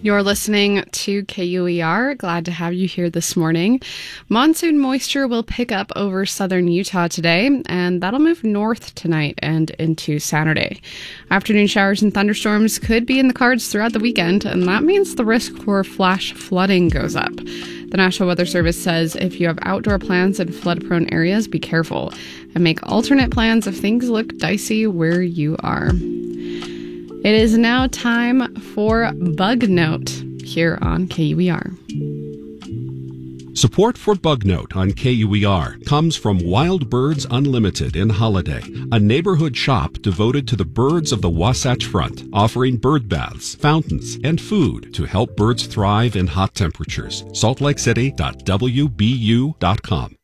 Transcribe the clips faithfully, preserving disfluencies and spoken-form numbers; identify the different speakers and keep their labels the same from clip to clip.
Speaker 1: You're listening to K U E R. Glad to have you here this morning. Monsoon moisture will pick up over southern Utah today, and that'll move north tonight and into Saturday. Afternoon showers and thunderstorms could be in the cards throughout the weekend, and that means the risk for flash flooding goes up. The National Weather Service says if you have outdoor plans in flood-prone areas, be careful and make alternate plans if things look dicey where you are. It is now time for Bug Note here on K U E R.
Speaker 2: Support for Bug Note on K U E R comes from Wild Birds Unlimited in Holiday, a neighborhood shop devoted to the birds of the Wasatch Front, offering bird baths, fountains, and food to help birds thrive in hot temperatures. salt lake city dot w b u dot com.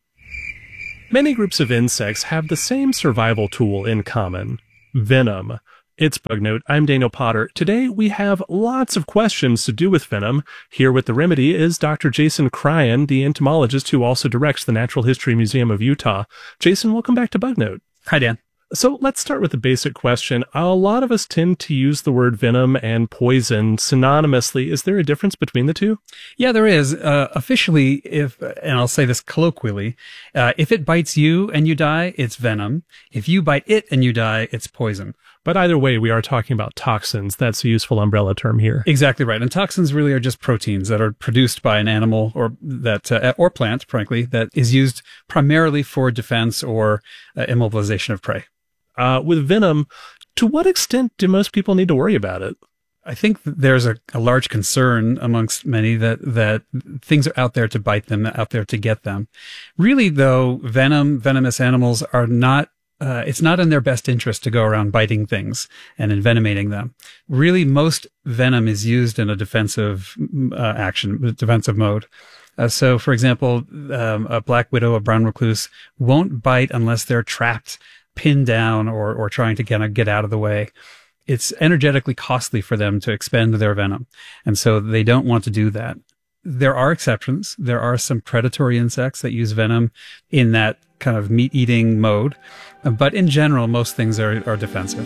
Speaker 3: Many groups of insects have the same survival tool in common: venom. It's Bug Note. I'm Daniel Potter. Today we have lots of questions to do with venom. Here with the remedy is Doctor Jason Cryan, the entomologist who also directs the Natural History Museum of Utah. Jason, welcome back to Bug Note.
Speaker 4: Hi, Dan.
Speaker 3: So let's start with the basic question. A lot of us tend to use the word venom and poison synonymously. Is there a difference between the two?
Speaker 4: Yeah, there is. Uh, officially, if, and I'll say this colloquially, uh, if it bites you and you die, it's venom. If you bite it and you die, it's poison.
Speaker 3: But either way, we are talking about toxins. That's a useful umbrella term here.
Speaker 4: Exactly right. And toxins really are just proteins that are produced by an animal or that uh, or plant, frankly, that is used primarily for defense or uh, immobilization of prey.
Speaker 3: Uh, with venom, to what extent do most people need to worry about it?
Speaker 4: I think that there's a, a large concern amongst many that, that things are out there to bite them, out there to get them. Really, though, venom, venomous animals are not, uh, it's not in their best interest to go around biting things and envenomating them. Really, most venom is used in a defensive uh, action, defensive mode. Uh, so, for example, um, a black widow, a brown recluse won't bite unless they're trapped, pinned down, or, or trying to kind of get out of the way. It's energetically costly for them to expend their venom. And so they don't want to do that. There are exceptions. There are some predatory insects that use venom in that kind of meat-eating mode. But in general, most things are, are defensive.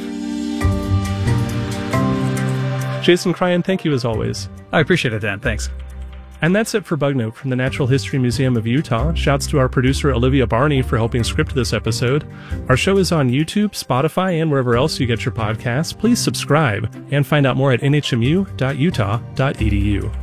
Speaker 3: Jason Cryan, thank you as always.
Speaker 4: I appreciate it, Dan. Thanks.
Speaker 3: And that's it for Bug Note from the Natural History Museum of Utah. Shouts to our producer, Olivia Barney, for helping script this episode. Our show is on YouTube, Spotify, and wherever else you get your podcasts. Please subscribe and find out more at n h m u dot utah dot e d u.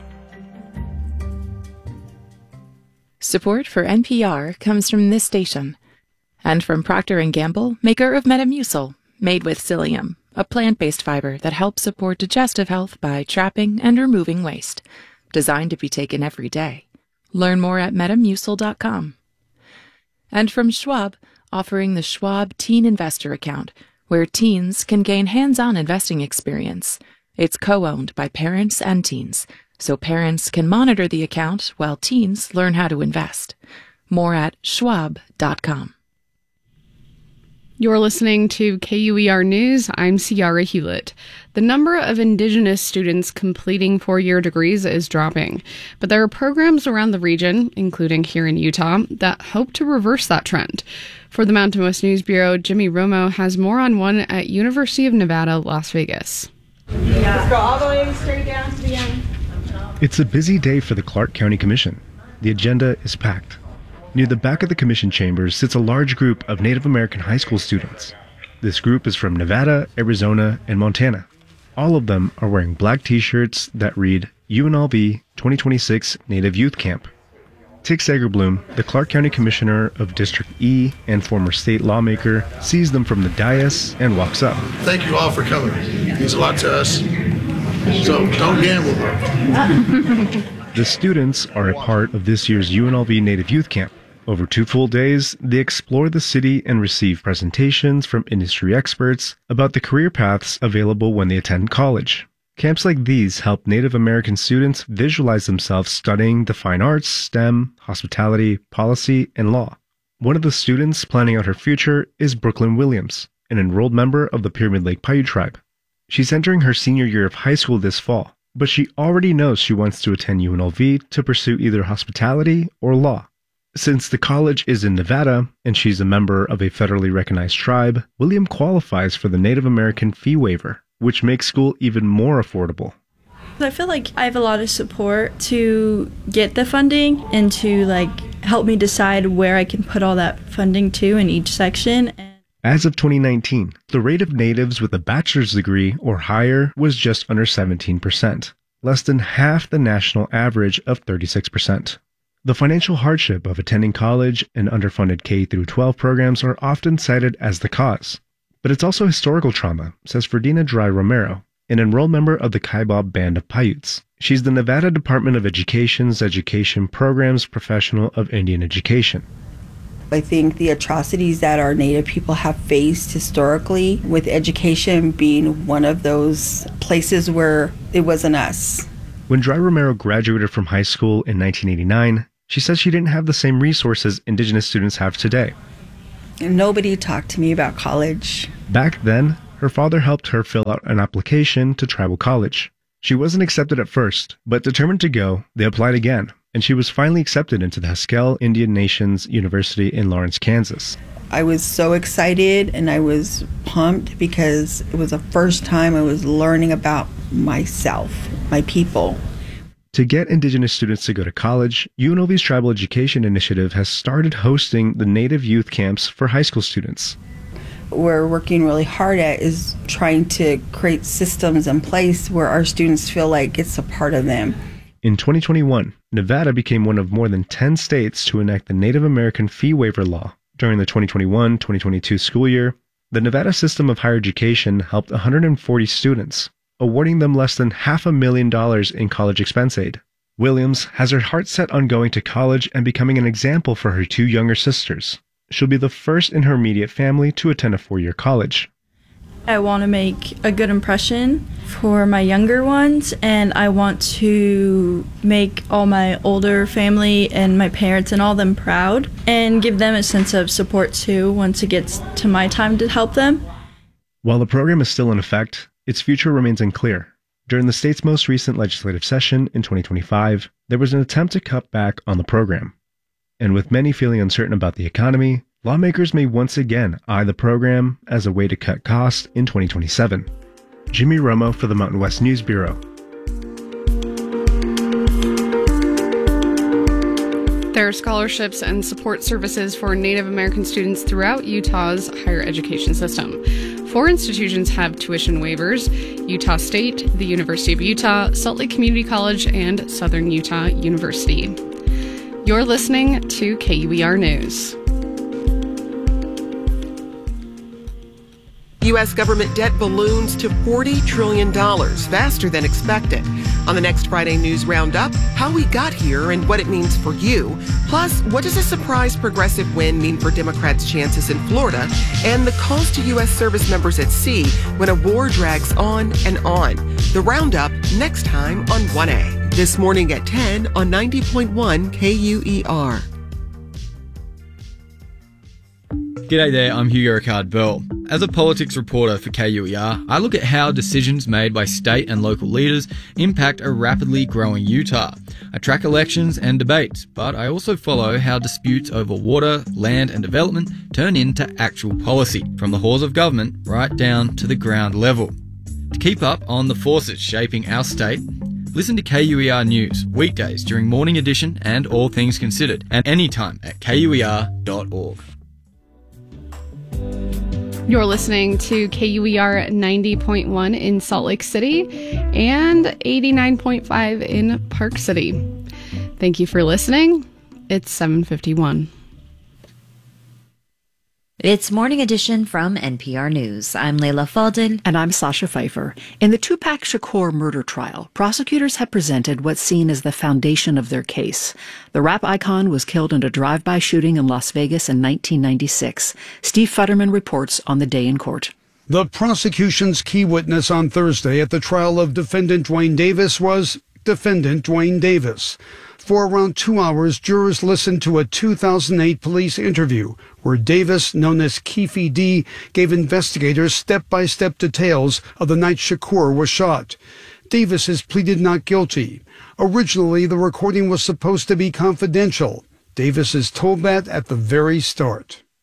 Speaker 5: Support for N P R comes from this station and from Procter and Gamble, maker of Metamucil, made with psyllium, a plant-based fiber that helps support digestive health by trapping and removing waste. Designed to be taken every day. Learn more at metamucil dot com. And from Schwab, offering the Schwab Teen Investor Account, where teens can gain hands-on investing experience. It's co-owned by parents and teens, so parents can monitor the account while teens learn how to invest. More at schwab dot com.
Speaker 1: You're listening to K U E R News. I'm Ciara Hewlett. The number of Indigenous students completing four-year degrees is dropping, but there are programs around the region, including here in Utah, that hope to reverse that trend. For the Mountain West News Bureau, Jimmy Romo has more on one at University of Nevada, Las Vegas.
Speaker 6: Yeah. Let's go all the way straight down to the end.
Speaker 7: It's a busy day for the Clark County Commission. The agenda is packed. Near the back of the commission chambers sits a large group of Native American high school students. This group is from Nevada, Arizona, and Montana. All of them are wearing black t-shirts that read U N L V twenty twenty-six Native Youth Camp. Tick Sagerblum, the Clark County Commissioner of District E and former state lawmaker, sees them from the dais and walks up.
Speaker 8: Thank you all for coming. It means a lot to us. So don't gamble.
Speaker 7: The students are a part of this year's U N L V Native Youth Camp. Over two full days, they explore the city and receive presentations from industry experts about the career paths available when they attend college. Camps like these help Native American students visualize themselves studying the fine arts, STEM, hospitality, policy, and law. One of the students planning out her future is Brooklyn Williams, an enrolled member of the Pyramid Lake Paiute tribe. She's entering her senior year of high school this fall, but she already knows she wants to attend U N L V to pursue either hospitality or law. Since the college is in Nevada and she's a member of a federally recognized tribe, William qualifies for the Native American fee waiver, which makes school even more affordable.
Speaker 9: I feel like I have a lot of support to get the funding and to like help me decide where I can put all that funding to in each section.
Speaker 7: As of twenty nineteen, the rate of natives with a bachelor's degree or higher was just under seventeen percent, less than half the national average of thirty-six percent. The financial hardship of attending college and underfunded K through twelve programs are often cited as the cause. But it's also historical trauma, says Ferdinand Dry Romero, an enrolled member of the Kaibab Band of Paiutes. She's the Nevada Department of Education's Education Programs Professional of Indian Education.
Speaker 10: I think the atrocities that our Native people have faced historically, with education being one of those places where it wasn't us.
Speaker 7: When Dry Romero graduated from high school in nineteen eighty-nine, she says she didn't have the same resources Indigenous students have today.
Speaker 10: Nobody talked to me about college.
Speaker 7: Back then, her father helped her fill out an application to tribal college. She wasn't accepted at first, but determined to go, they applied again, and she was finally accepted into the Haskell Indian Nations University in Lawrence, Kansas.
Speaker 10: I was so excited and I was pumped because it was the first time I was learning about myself, my people.
Speaker 7: To get Indigenous students to go to college, U N L V's Tribal Education Initiative has started hosting the Native Youth Camps for high school students.
Speaker 10: What we're working really hard at is trying to create systems in place where our students feel like it's a part of them.
Speaker 7: In twenty twenty-one, Nevada became one of more than ten states to enact the Native American fee waiver law. During the twenty twenty-one twenty twenty-two school year, the Nevada system of higher education helped one hundred forty students, awarding them less than half a million dollars in college expense aid. Williams has her heart set on going to college and becoming an example for her two younger sisters. She'll be the first in her immediate family to attend a four-year college.
Speaker 9: I want to make a good impression for my younger ones, and I want to make all my older family and my parents and all them proud and give them a sense of support too once it gets to my time to help them.
Speaker 7: While the program is still in effect, its future remains unclear. During the state's most recent legislative session in twenty twenty-five, there was an attempt to cut back on the program. And with many feeling uncertain about the economy, lawmakers may once again eye the program as a way to cut costs in twenty twenty-seven. Jimmy Romo for the Mountain West News Bureau.
Speaker 1: There are scholarships and support services for Native American students throughout Utah's higher education system. Four institutions have tuition waivers: Utah State, the University of Utah, Salt Lake Community College, and Southern Utah University. You're listening to K U E R News.
Speaker 11: U S government debt balloons to forty trillion dollars, faster than expected. On the next Friday News Roundup, how we got here and what it means for you. Plus, what does a surprise progressive win mean for Democrats' chances in Florida? And the calls to U S service members at sea when a war drags on and on. The Roundup next time on one A. This morning at ten on ninety point one K U E R.
Speaker 12: G'day there, I'm Hugo Ricard-Bell. As a politics reporter for K U E R, I look at how decisions made by state and local leaders impact a rapidly growing Utah. I track elections and debates, but I also follow how disputes over water, land and development turn into actual policy, from the halls of government right down to the ground level. To keep up on the forces shaping our state, listen to K U E R News, weekdays during Morning Edition and All Things Considered, and anytime at K U E R dot org.
Speaker 1: You're listening to K U E R ninety point one in Salt Lake City and eighty-nine point five in Park City. Thank you for listening. It's seven fifty-one.
Speaker 13: It's Morning Edition from N P R News. I'm Layla Faldin.
Speaker 14: And I'm Sasha Pfeiffer. In the Tupac Shakur murder trial, prosecutors have presented what's seen as the foundation of their case. The rap icon was killed in a drive-by shooting in Las Vegas in nineteen ninety-six. Steve Futterman reports on the day in court.
Speaker 15: The prosecution's key witness on Thursday at the trial of defendant Duane Davis was defendant Duane Davis. For around two hours, jurors listened to a two thousand eight police interview where Davis, known as Keefe D, gave investigators step-by-step details of the night Shakur was shot. Davis has pleaded not guilty. Originally, the recording was supposed to be confidential. Davis is told that at the very start.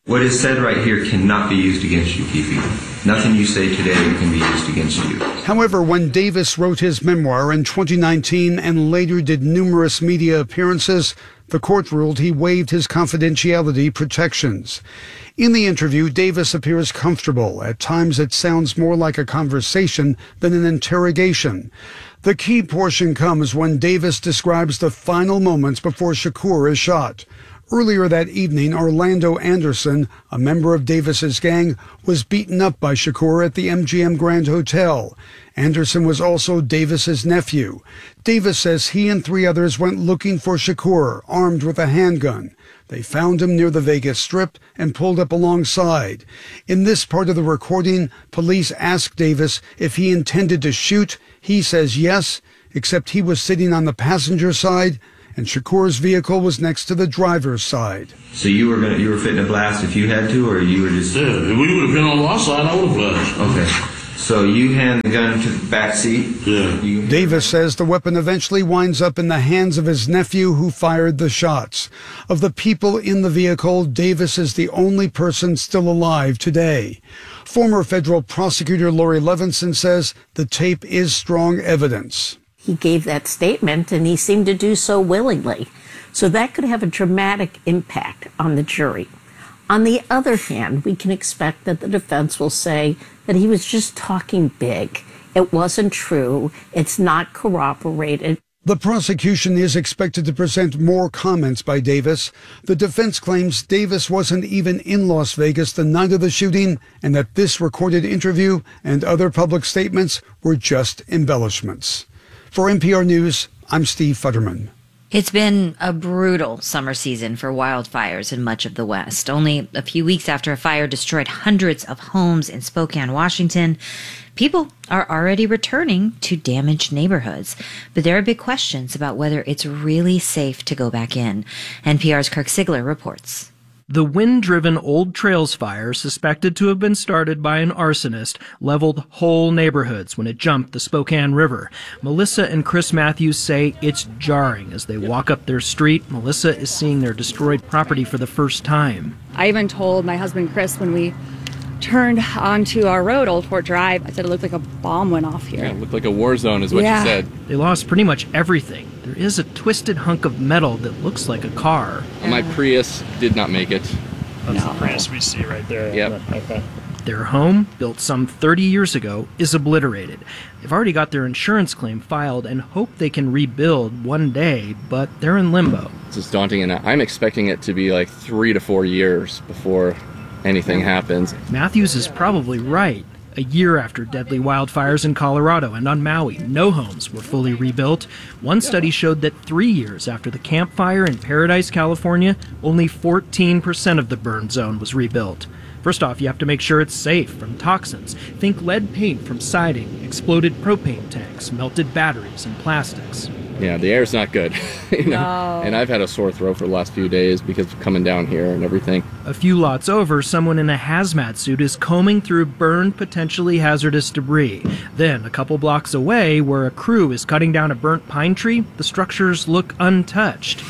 Speaker 16: What is said right here cannot be used against you, Keefe. Nothing you say today can be used against you.
Speaker 15: However, when Davis wrote his memoir in twenty nineteen and later did numerous media appearances, the court ruled he waived his confidentiality protections. In the interview, Davis appears comfortable. At times it sounds more like a conversation than an interrogation. The key portion comes when Davis describes the final moments before Shakur is shot. Earlier that evening, Orlando Anderson, a member of Davis's gang, was beaten up by Shakur at the M G M Grand Hotel. Anderson was also Davis's nephew. Davis says he and three others went looking for Shakur, armed with a handgun. They found him near the Vegas Strip and pulled up alongside. In this part of the recording, police asked Davis if he intended to shoot. He says yes, except he was sitting on the passenger side, and Shakur's vehicle was next to the driver's side.
Speaker 16: So you were gonna, you were fitting to blast if you had to, or you were just...
Speaker 8: Yeah, if we would have been on our side, I would have blasted.
Speaker 16: Okay. So you hand the gun to the back seat?
Speaker 8: Yeah.
Speaker 16: You...
Speaker 15: Davis says the weapon eventually winds up in the hands of his nephew who fired the shots. Of the people in the vehicle, Davis is the only person still alive today. Former federal prosecutor Lori Levinson says the tape is strong evidence.
Speaker 17: He gave that statement, and he seemed to do so willingly. So that could have a dramatic impact on the jury. On the other hand, we can expect that the defense will say that he was just talking big. It wasn't true. It's not corroborated.
Speaker 15: The prosecution is expected to present more comments by Davis. The defense claims Davis wasn't even in Las Vegas the night of the shooting, and that this recorded interview and other public statements were just embellishments. For N P R News, I'm Steve Futterman.
Speaker 13: It's been a brutal summer season for wildfires in much of the West. Only a few weeks after a fire destroyed hundreds of homes in Spokane, Washington, people are already returning to damaged neighborhoods. But there are big questions about whether it's really safe to go back in. N P R's Kirk Sigler reports.
Speaker 18: The wind-driven Old Trails fire, suspected to have been started by an arsonist, leveled whole neighborhoods when it jumped the Spokane River. Melissa and Chris Matthews say it's jarring as they walk up their street. Melissa is seeing their destroyed property for the first time.
Speaker 19: I even told my husband Chris when we turned onto our road, Old Fort Drive, I said it looked like a bomb went off here.
Speaker 20: Yeah, it looked like a war zone is what
Speaker 19: yeah.
Speaker 20: you said.
Speaker 18: They lost pretty much everything. There is a twisted hunk of metal that looks like a car.
Speaker 20: Yeah. My Prius did not make it.
Speaker 3: That's
Speaker 19: no.
Speaker 3: the Prius we see right there.
Speaker 20: Yep.
Speaker 3: Okay.
Speaker 18: Their home, built some thirty years ago, is obliterated. They've already got their insurance claim filed and hope they can rebuild one day, but they're in limbo.
Speaker 20: This is daunting, and I'm expecting it to be like three to four years before anything happens.
Speaker 18: Matthews is probably right. A year after deadly wildfires in Colorado and on Maui, no homes were fully rebuilt. One study showed that three years after the Camp Fire in Paradise, California, only fourteen percent of the burn zone was rebuilt. First off, you have to make sure it's safe from toxins. Think lead paint from siding, exploded propane tanks, melted batteries, and plastics.
Speaker 20: Yeah, the air's not good. you know?
Speaker 19: No.
Speaker 20: And I've had a sore throat for the last few days because of coming down here and everything.
Speaker 18: A few lots over, someone in a hazmat suit is combing through burned, potentially hazardous debris. Then, a couple blocks away, where a crew is cutting down a burnt pine tree, the structures look untouched.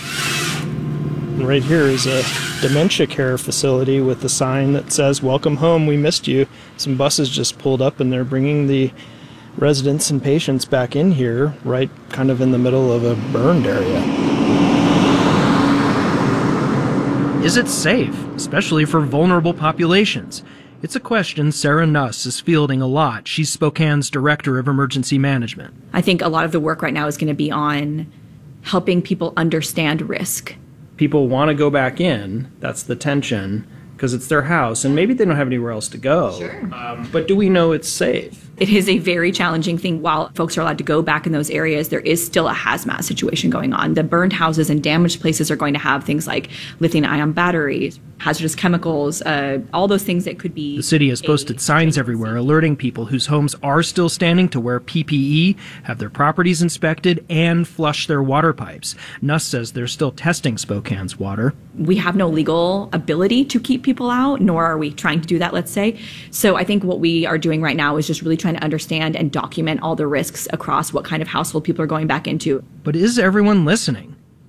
Speaker 3: And right here is a dementia care facility with a sign that says, "Welcome home, we missed you." Some buses just pulled up and they're bringing the residents and patients back in here, right kind of in the middle of a burned area.
Speaker 18: Is it safe, especially for vulnerable populations? It's a question Sarah Nuss is fielding a lot. She's Spokane's Director of Emergency Management.
Speaker 21: I think a lot of the work right now is going to be on helping people understand risk.
Speaker 18: People want to go back in, that's the tension, because it's their house, and maybe they don't have anywhere else to go.
Speaker 21: Sure.
Speaker 18: Um, but do we know it's safe?
Speaker 21: It is a very challenging thing. While folks are allowed to go back in those areas, there is still a hazmat situation going on. The burned houses and damaged places are going to have things like lithium-ion batteries, hazardous chemicals, uh, all those things that could be...
Speaker 18: The city has posted signs everywhere alerting people whose homes are still standing to wear P P E, have their properties inspected, and flush their water pipes. Nuss says they're still testing Spokane's water.
Speaker 21: We have no legal ability to keep people out, nor are we trying to do that, let's say. So I think what we are doing right now is just really trying to understand and document all the risks across what kind of household people are going back into.
Speaker 18: But is everyone listening?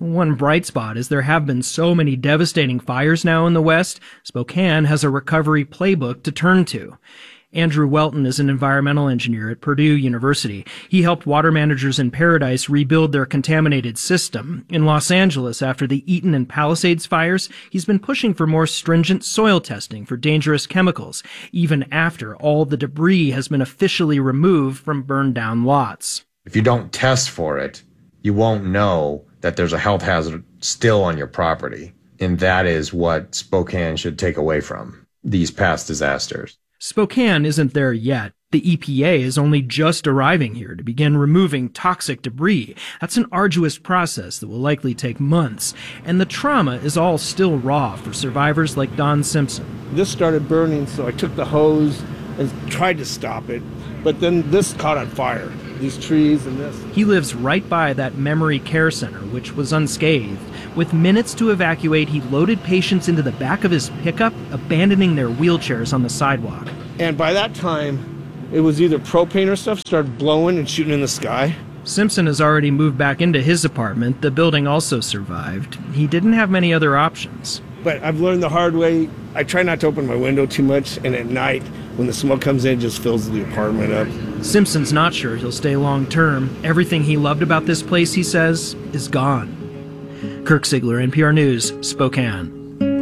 Speaker 18: One bright spot is there have been so many devastating fires now in the West, Spokane has a recovery playbook to turn to. Andrew Welton is an environmental engineer at Purdue University. He helped water managers in Paradise rebuild their contaminated system. In Los Angeles, after the Eaton and Palisades fires, he's been pushing for more stringent soil testing for dangerous chemicals, even after all the debris has been officially removed from burned down lots.
Speaker 2: If you don't test for it, you won't know that there's a health hazard still on your property. And that is what Spokane should take away from these past disasters.
Speaker 18: Spokane isn't there yet. The E P A is only just arriving here to begin removing toxic debris. That's an arduous process that will likely take months. And the trauma is all still raw for survivors like Don Simpson.
Speaker 8: This started burning, so I took the hose and tried to stop it. But then this caught on fire, these trees and this.
Speaker 18: He lives right by that memory care center, which was unscathed. With minutes to evacuate, he loaded patients into the back of his pickup, abandoning their wheelchairs on the sidewalk.
Speaker 8: And by that time, it was either propane or stuff started blowing and shooting in the sky.
Speaker 18: Simpson has already moved back into his apartment. The building also survived. He didn't have many other options.
Speaker 8: But I've learned the hard way. I try not to open my window too much, and at night, when the smoke comes in, it just fills the apartment up.
Speaker 18: Simpson's not sure he'll stay long term. Everything he loved about this place, he says, is gone. Kirk Ziegler, N P R News, Spokane.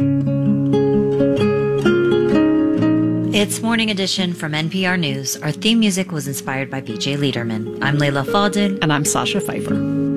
Speaker 13: It's Morning Edition from N P R News. Our theme music was inspired by B J Liederman. I'm Layla Fadil.
Speaker 14: And I'm Sasha Pfeiffer.